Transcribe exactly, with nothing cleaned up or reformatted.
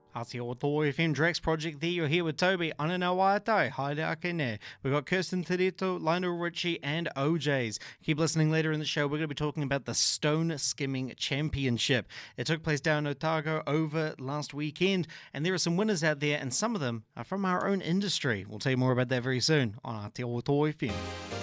Aotearoa F M Drax Project there. You're here with Toby. Anana waitai. Haere ake ne. We've got Kirsten Tirito, Lionel Richie, and O Js. Keep listening later in the show. We're going to be talking about the Stone Skimming Championship. It took place down in Otago over last weekend, and there are some winners out there, and some of them are from our own industry. We'll tell you more about that very soon on Aotearoa F M.